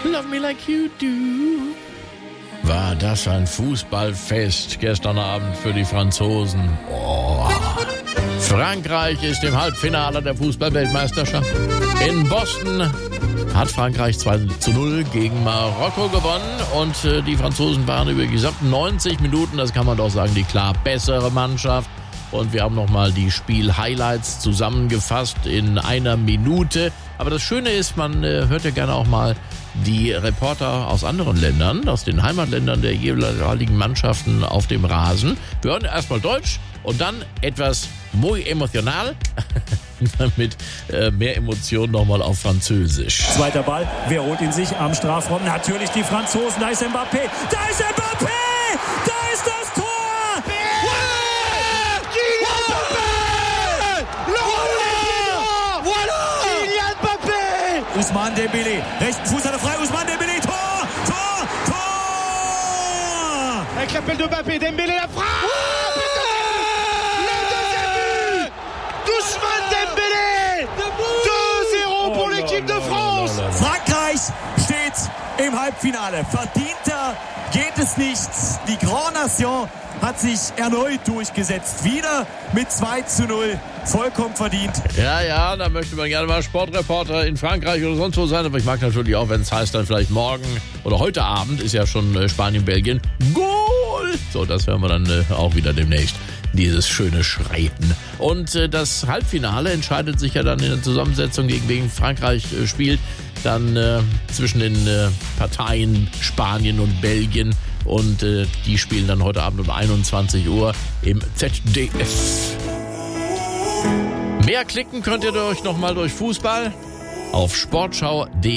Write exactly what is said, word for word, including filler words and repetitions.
Love me like you do. War das ein Fußballfest gestern Abend für die Franzosen. Oh. Frankreich ist im Halbfinale der Fußball-Weltmeisterschaft. In Boston hat Frankreich zwei zu null gegen Marokko gewonnen und äh, die Franzosen waren über die gesamten neunzig Minuten, das kann man doch sagen, die klar bessere Mannschaft. Und wir haben nochmal die Spiel-Highlights zusammengefasst in einer Minute. Aber das Schöne ist, man äh, hört ja gerne auch mal die Reporter aus anderen Ländern, aus den Heimatländern der jeweiligen Mannschaften auf dem Rasen. Wir hören erstmal Deutsch und dann etwas muy emotional, damit äh, mehr Emotionen nochmal auf Französisch. Zweiter Ball, wer holt ihn sich am Strafraum? Natürlich die Franzosen, da ist Mbappé, da ist Mbappé, da ist das Tor! Ousmane Dembélé, rechten Fuß hat er frei, Ousmane Dembélé, Tor, Tor, Tor! Avec l'appel de Mbappé, Dembélé la frappe! Oh, le deuxième but d'Ousmane Dembélé! deux zéro pour l'équipe de France! Frankreich steht im Halbfinale. Verdienter geht es nicht. Die Grand Nation hat sich erneut durchgesetzt. Wieder mit zwei zu null. Vollkommen verdient. Ja, ja, da möchte man gerne mal Sportreporter in Frankreich oder sonst wo sein. Aber ich mag natürlich auch, wenn es heißt, dann vielleicht morgen oder heute Abend ist ja schon äh, Spanien, Belgien. Goal! So, das hören wir dann äh, auch wieder demnächst. Dieses schöne Schreiten. Und äh, das Halbfinale entscheidet sich ja dann in der Zusammensetzung, gegen wen Frankreich äh, spielt. Dann äh, zwischen den äh, Parteien Spanien und Belgien. Und äh, die spielen dann heute Abend um einundzwanzig Uhr im Z D F. Mehr klicken könnt ihr euch nochmal durch Fußball auf sportschau punkt de.